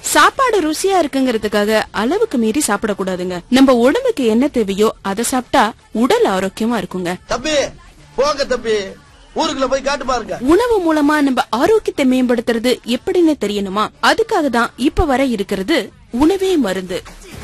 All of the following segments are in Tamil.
சாப்பாடு ருசியா இருக்குங்கிறதுக்காக அளவுக்கு மீறி சாப்பிடக்கூடாதுங்க. நம்ம உடம்புக்கு என்ன தேவையோ அதை சாப்பிட்டா உடல் ஆரோக்கியமா இருக்குங்க. தம்பி போங்க தம்பி, ஊருக்குள்ள போய் காட்டு பாருங்க. உணவு மூலமா நம்ம ஆரோக்கியத்தை மேம்படுத்துறது எப்படின்னு தெரியணுமா? அதுக்காக தான் இப்ப வர இருக்கிறது உணவே மருந்து.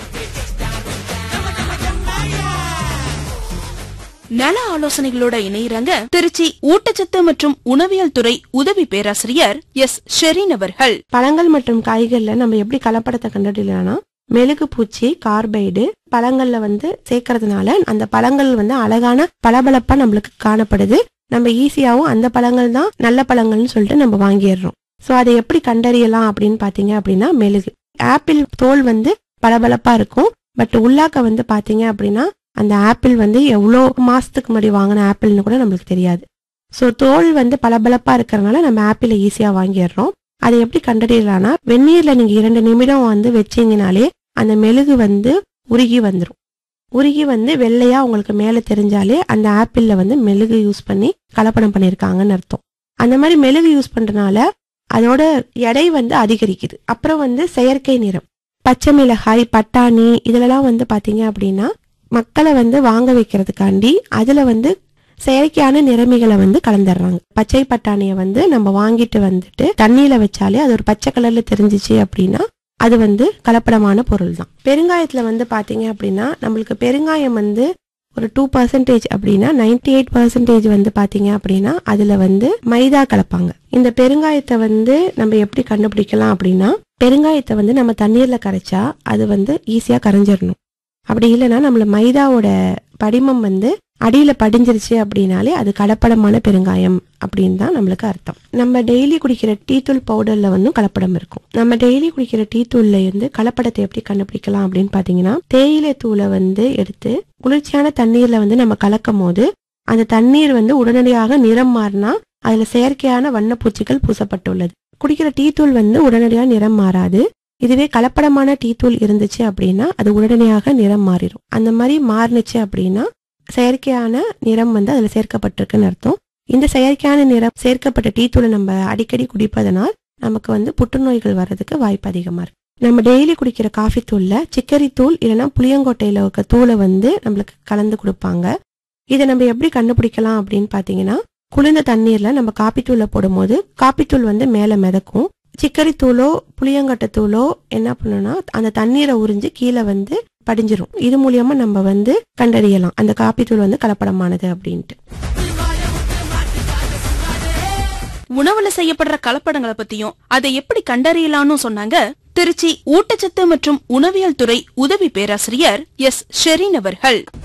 நல ஆலோசனைகளோட இணையறாங்க திருச்சி ஊட்டச்சத்து மற்றும் உணவியல் துறை உதவி பேராசிரியர் எஸ் ஷெரீன் அவர்கள். பழங்கள் மற்றும் காய்கறில நம்ம எப்படி கலப்படத்தை கண்டறியலாம்னா, மெழுகு பூச்சி, கார்பைடு பழங்கள்ல சேர்க்கறதுனால அந்த பழங்கள் அழகான பளபளப்பா நம்மளுக்கு காணப்படுது. நம்ம ஈஸியாவும் அந்த பழங்கள் தான் நல்ல பழங்கள்னு சொல்லிட்டு நம்ம வாங்கிடுறோம். சோ அதை எப்படி கண்டறியலாம் அப்படின்னு பாத்தீங்க அப்படின்னா, மெழுகு ஆப்பிள் தோல் பளபளப்பா இருக்கும். பட் உள்ளாக்க பாத்தீங்க அப்படின்னா அந்த ஆப்பிள் எவ்வளோ மாசத்துக்கு முன்னாடி வாங்கின ஆப்பிள்னு கூட நம்மளுக்கு தெரியாது. ஸோ தோல் பளபளப்பா இருக்கிறதுனால நம்ம ஆப்பிளை ஈஸியா வாங்கிடுறோம். அதை எப்படி கண்டறியலாம்னா, வெந்நீர்ல நீங்க 2 நிமிடம் வச்சீங்கனாலே அந்த மெழுகு உருகி வந்துடும். உருகி வெள்ளையா உங்களுக்கு மேல தெரிஞ்சாலே அந்த ஆப்பிள்ல மெழுகு யூஸ் பண்ணி கலப்படம் பண்ணிருக்காங்கன்னு அர்த்தம். அந்த மாதிரி மெழுகு யூஸ் பண்றதுனால அதோட எடை அதிகரிக்குது. அப்புறம் செயற்கை நிறம், பச்சை மிளகாய், பட்டாணி இதுலலாம் பாத்தீங்க அப்படின்னா மக்களை வாங்க வைக்கிறதுக்காண்டி அதுல செயற்கையான நிறமிகளை கலந்துடுறாங்க. பச்சை பட்டாணியை நம்ம வாங்கிட்டு தண்ணியில வச்சாலே அது ஒரு பச்சை கலர்ல தெரிஞ்சிச்சு அப்படின்னா அது கலப்படமான பொருள் தான். பெருங்காயத்துல பாத்தீங்க அப்படின்னா நம்மளுக்கு பெருங்காயம் ஒரு 2% அப்படின்னா 98% பாத்தீங்க அப்படின்னா அதுல மைதா கலப்பாங்க. இந்த பெருங்காயத்தை நம்ம எப்படி கண்டுபிடிக்கலாம் அப்படின்னா, பெருங்காயத்தை நம்ம தண்ணீர்ல கரைச்சா அது ஈஸியா கரைஞ்சிடணும். அப்படி இல்லைன்னா நம்மள மைதாவோட படிமம் அடியில படிஞ்சிருச்சு அப்படின்னாலே அது கலப்படமான பெருங்காயம் அப்படின்னு தான் நம்மளுக்கு அர்த்தம். நம்ம டெய்லி குடிக்கிற டீ தூள் பவுடர்ல கலப்படம் இருக்கும். நம்ம டெய்லி குடிக்கிற டீ தூள்ல கலப்படத்தை எப்படி கண்டுபிடிக்கலாம் அப்படின்னு பாத்தீங்கன்னா, தேயிலை தூளை எடுத்து குளிர்ச்சியான தண்ணீர்ல நம்ம கலக்கும் போது அந்த தண்ணீர் உடனடியாக நிறம் மாறினா அதுல செயற்கையான வண்ணப்பூச்சிகள் பூசப்பட்டுள்ளது. குடிக்கிற டீ தூள் உடனடியாக நிறம் மாறாது. இதுவே கலப்படமான டீ தூள் இருந்துச்சு அப்படின்னா அது உடனடியாக நிறம் மாறிடும். அந்த மாதிரி மாறினுச்சு அப்படின்னா செயற்கையான நிறம் அதுல சேர்க்கப்பட்டிருக்குன்னு அர்த்தம். இந்த செயற்கையான நிறம் சேர்க்கப்பட்ட டீ தூளை நம்ம அடிக்கடி குடிப்பதனால் நமக்கு புற்றுநோய்கள் வர்றதுக்கு வாய்ப்பு அதிகமா இருக்கு. நம்ம டெய்லி குடிக்கிற காஃபி தூள்ல சிக்கரி தூள் இல்லைன்னா புளியங்கொட்டையில இருக்க தூளை நம்மளுக்கு கலந்து கொடுப்பாங்க. இதை நம்ம எப்படி கண்டுபிடிக்கலாம் அப்படின்னு பாத்தீங்கன்னா, குளிர்ந்த தண்ணீர்ல நம்ம காப்பி தூளை போடும் போது காப்பி தூள் மேல மிதக்கும். சிக்கரி தூளோ புளியங்கொட்டை தூளோ என்ன பண்ணுன்னா அந்த தண்ணீரை உறிஞ்சு கீழே படிஞ்சிரும். இது மூலியமா நம்ம கண்டறியலாம் அந்த காப்பி தூள் கலப்படமானது அப்படின்ட்டு. உணவுல செய்யப்படுற கலப்படங்களை பத்தியும் அதை எப்படி கண்டறியலாம்னு சொன்னாங்க திருச்சி ஊட்டச்சத்து மற்றும் உணவியல் துறை உதவி பேராசிரியர் எஸ் ஷெரீன் அவர்கள்.